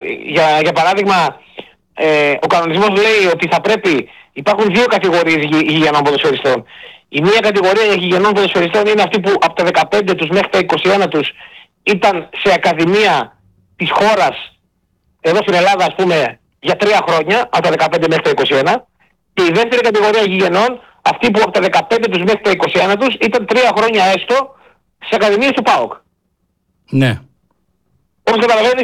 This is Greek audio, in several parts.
Για παράδειγμα, ο κανονισμός λέει ότι θα πρέπει, υπάρχουν δύο κατηγορίες γηγενών ποδοσφαιριστών. Η μία κατηγορία γηγενών ποδοσφαιριστών είναι αυτοί που από τα 15 τους μέχρι τα 21 τους ήταν σε ακαδημία της χώρας, εδώ στην Ελλάδα ας πούμε, για 3 χρόνια, από τα 15 μέχρι τα 21. Και η δεύτερη κατηγορία γηγενών, αυτοί που από τα 15 τους μέχρι τα 21 τους ήταν 3 χρόνια έστω σε ακαδημίες του ΠΑΟΚ. Ναι. Όπως καταλαβαίνεις,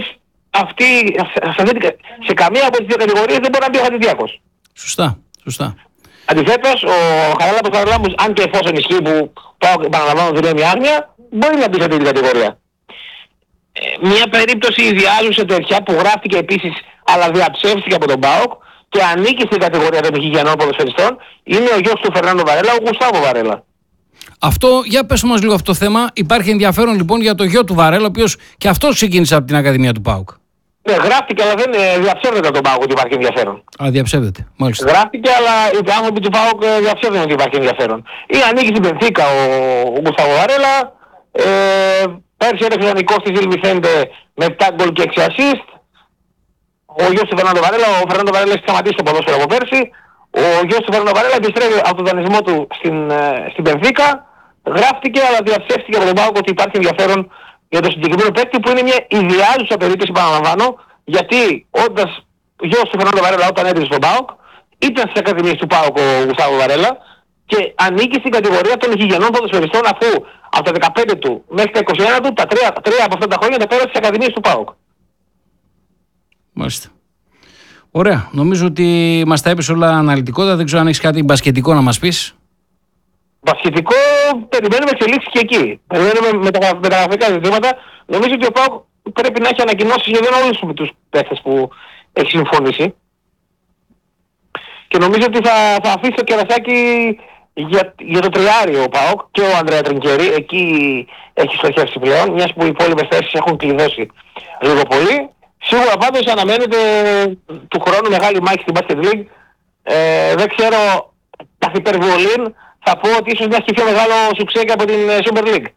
σε καμία από τις δύο κατηγορίες δεν μπορεί να μπει ο Χατζηδιάκος. Σωστά. Αντιθέτως, ο Χαράλαμπος Χαραλάμπους, αν και εφόσον ισχύει που ΠΑΟΚ επαναλαμβάνω δηλώνει άγνοια, μπορεί να μπει σε αυτή την κατηγορία. Μια περίπτωση ιδιάζουσα τέτοια που γράφτηκε επίσης αλλά διαψεύστηκε από τον ΠΑΟΚ και ανήκει στην κατηγορία των γηγενών ποδοσφαιριστών είναι ο γιος του Φερνάντο Βαρέλα, ο Γουστάβο Βαρέλα. Αυτό, για πες μας λίγο αυτό το θέμα. Υπάρχει ενδιαφέρον λοιπόν για το γιο του Βαρέλα, ο οποίος και αυτός ξεκίνησε από την Ακαδημία του ΠΑΟΚ. Ναι, γράφτηκε, αλλά δεν διαψεύδεται από τον ΠΑΟΚ ότι υπάρχει ενδιαφέρον. Διαψεύδεται. Μάλιστα. Γράφτηκε, αλλά οι άνθρωποι του ΠΑΟΚ διαψεύδουν ότι υπάρχει ενδιαφέρον. Ή ανήκει στην Μπενφίκα ο Γουστάβο Βαρέλα. Πέρσι έρεξε τον 20 στη Βισέντε με 7 γκολ και 6 assist. Ο γιος του Φερνάντο Βαρέλα, ο Φερνάντο Βαρέλα έχει σταματήσει το ποδόσφαιρο από πέρσι. Ο γιος του Φερνάντο Βαρέλα επιστρέφει από τον δανεισμό του στην Μπενφίκα. Γράφτηκε, αλλά διαψεύστηκε από τον ΠΑΟΚ ότι υπάρχει ενδιαφέρον για το συγκεκριμένο παίκτη, που είναι μια ιδιάζουσα περίπτωση, παραλαμβάνω, γιατί όντας γιος του Φερνάντο Βαρέλα όταν έπαιζε στον ΠΑΟΚ, ήταν στις ακαδημίες του ΠΑΟΚ ο Γουστάβο Βαρέλα και ανήκει στην κατηγορία των γηγενών ποδοσφαιριστών, αφού από τα 15 του μέχρι τα 21 του, τα τρία από αυτά τα χρόνια τα πέρασε στις ακαδημίες του ΠΑΟΚ. Μάλιστα. Ωραία. Νομίζω ότι μας τα έπεισε όλα αναλυτικότητα. Δεν ξέρω αν έχεις κάτι μπασκετικό να μας πεις. Μπασκετικό, περιμένουμε εξελίξεις και εκεί. Περιμένουμε με τα γραφικά ζητήματα. Νομίζω ότι ο ΠΑΟΚ πρέπει να έχει ανακοινώσει σχεδόν όλους τους παίχτες που έχει συμφωνήσει. Και νομίζω ότι θα αφήσει το κερασάκι για το τριάριο ο ΠΑΟΚ και ο Ανδρέα Τρινκέρι. Εκεί έχει στοχεύσει πλέον, μιας που οι υπόλοιπες θέσεις έχουν κλειδώσει λίγο πολύ. Σίγουρα πάντως αναμένεται του χρόνου μεγάλη μάχη στην Basket League. Δεν ξέρω, καθ' υπερβολήν θα πω ότι ίσως να έχει πιο μεγάλο σουξέ και από την Super League.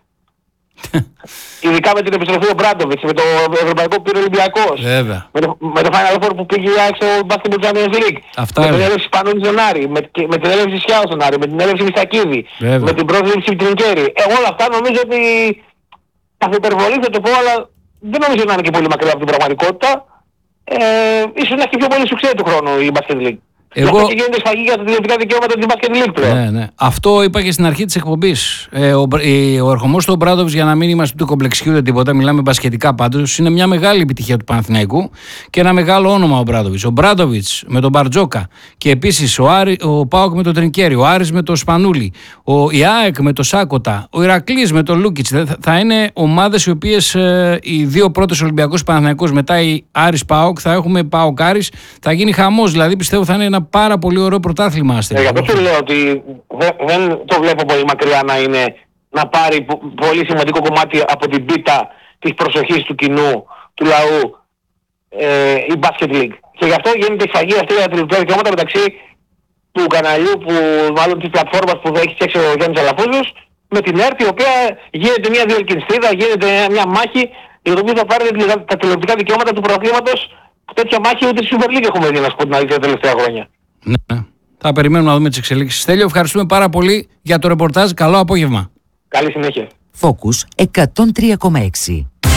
Ειδικά με την επιστροφή του Μπράντοβιτς, με το ευρωπαϊκό που πήρε ο Ολυμπιακός. Με το Final Four που πήγε στο Basketball Champions League. Αυτά με την έλευση Σπανούλη στον Άρη, με την έλευση Σιάου στον Άρη, με την έλευση Μιστακίδη, με την πρόσληψη Τρινκέρι. Όλα αυτά νομίζω ότι καθ' υπερβολή θα το πω, αλλά δεν νομίζω να είναι και πολύ μακριά από την πραγματικότητα. Ίσως να έχει πιο πολύ σουξέ του χρόνου η Basket League. Αυτό και γίνεται σφαγή για τα τηλεοπτικά δικαιώματα της Basket League πλέον. Ναι. Αυτό είπα και στην αρχή της εκπομπής. Ο ερχομός του Ομπράντοβιτς, για να μην είμαστε του κομπλεξιού τίποτα, μιλάμε μπασκετικά πάντως, είναι μια μεγάλη επιτυχία του Παναθηναϊκού και ένα μεγάλο όνομα ο Ομπράντοβιτς. Ο Ομπράντοβιτς με τον Μπαρτζόκα και επίσης ο ΠΑΟΚ με τον Τρινκέρι, ο Άρης με τον Σπανούλη, η ΑΕΚ με τον Σάκοτα, ο Ηρακλής με τον Λούκιτς. Θα είναι ομάδες οι οποίες οι δύο πρώτες Ολυμπιακός Παναθηναϊκός, μετά η Άρης ΠΑΟΚ, θα έχουμε ΠΑΟΚ Άρης, θα γίνει χαμός. Δηλαδή πιστεύω θα είναι ένα πάρα πολύ ωραίο πρωτάθλημα. Γι' αυτό σου λέω ότι δεν το βλέπω πολύ μακριά να πάρει πολύ σημαντικό κομμάτι από την πίτα της προσοχής του κοινού, του λαού, η Basket League. Και γι' αυτό γίνεται η σφαγή αυτή για τα τηλεοπτικά δικαιώματα μεταξύ του καναλιού, μάλλον της πλατφόρμας που θα έχει φτιάξει ο Γιάννης Αλαφούζος, με την ΕΡΤ, η οποία γίνεται μια διελκυνστίδα, γίνεται μια μάχη για το οποίο θα πάρει τα τηλεοπτικά δικαιώματα του πρωταθλήματος. Τέτοια μάχη ούτε στη Super League έχουμε δει, να σου πω την αλήθεια, τα τελευταία χρόνια. Ναι. Θα περιμένουμε να δούμε τις εξελίξεις. Στέλιο, ευχαριστούμε πάρα πολύ για το ρεπορτάζ. Καλό απόγευμα. Καλή συνέχεια. Focus 103,6.